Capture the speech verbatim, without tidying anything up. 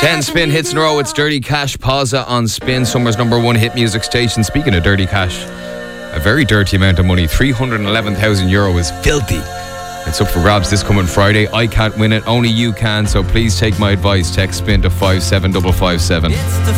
ten spin hits in a row. It's Dirty Cash Pazza on Spin, Summer's number one hit music station. Speaking of Dirty Cash, a very dirty amount of money, three hundred eleven thousand euro is filthy. It's up for grabs this coming Friday. I can't win it, only you can, so please take my advice. Text Spin to five seven five five seven.